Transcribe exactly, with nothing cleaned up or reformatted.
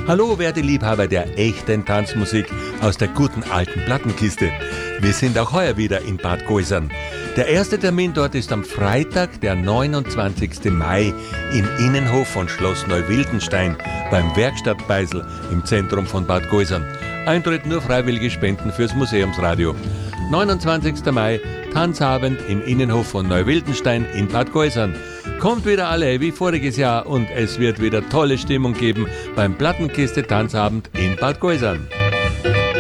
Hallo, werte Liebhaber der echten Tanzmusik aus der guten alten Plattenkiste. Wir sind auch heuer wieder in Bad Goisern. Der erste Termin dort ist am Freitag, der neunundzwanzigsten Mai, im Innenhof von Schloss Neuwildenstein beim Werkstatt-Beisel im Zentrum von Bad Goisern. Eintritt nur freiwillige Spenden fürs Museumsradio. neunundzwanzigsten Mai, Tanzabend im Innenhof von Neuwildenstein in Bad Goisern. Kommt wieder alle wie voriges Jahr und es wird wieder tolle Stimmung geben beim Plattenkiste-Tanzabend in Bad Goisern.